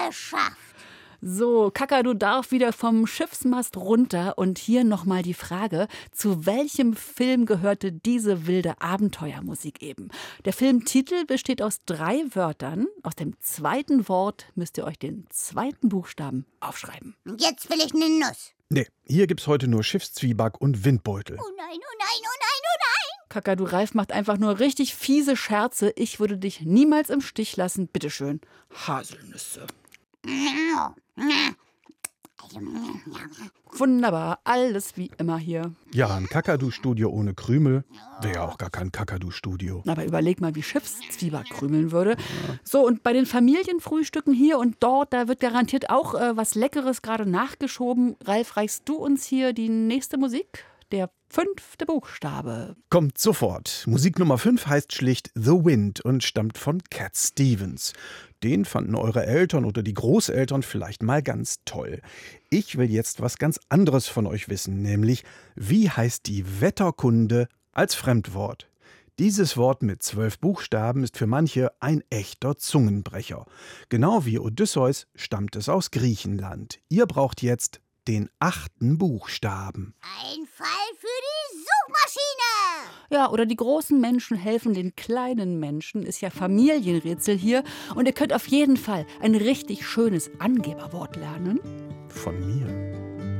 geschafft. So, Kakadu darf wieder vom Schiffsmast runter. Und hier nochmal die Frage, zu welchem Film gehörte diese wilde Abenteuermusik eben? Der Filmtitel besteht aus 3 Wörtern. Aus dem zweiten Wort müsst ihr euch den zweiten Buchstaben aufschreiben. Jetzt will ich eine Nuss. Nee, hier gibt's heute nur Schiffszwieback und Windbeutel. Oh nein, oh nein, oh nein, oh nein. Kakadu Ralf macht einfach nur richtig fiese Scherze. Ich würde dich niemals im Stich lassen. Bitteschön. Haselnüsse. Wunderbar, alles wie immer hier. Ja, ein Kakadu-Studio ohne Krümel wäre ja auch gar kein Kakadu-Studio. Aber überleg mal, wie Schiffszwieback krümeln würde. So, und bei den Familienfrühstücken hier und dort, da wird garantiert auch was Leckeres gerade nachgeschoben. Ralf, reichst du uns hier die nächste Musik? Der 5. Buchstabe. Kommt sofort. Musik Nummer 5 heißt schlicht The Wind und stammt von Cat Stevens. Den fanden eure Eltern oder die Großeltern vielleicht mal ganz toll. Ich will jetzt was ganz anderes von euch wissen, nämlich wie heißt die Wetterkunde als Fremdwort? Dieses Wort mit 12 Buchstaben ist für manche ein echter Zungenbrecher. Genau wie Odysseus stammt es aus Griechenland. Ihr braucht jetzt den 8. Buchstaben. Ein Fall für die Suchmaschine. Ja, oder die großen Menschen helfen den kleinen Menschen, ist ja Familienrätsel hier. Und ihr könnt auf jeden Fall ein richtig schönes Angeberwort lernen. Von mir.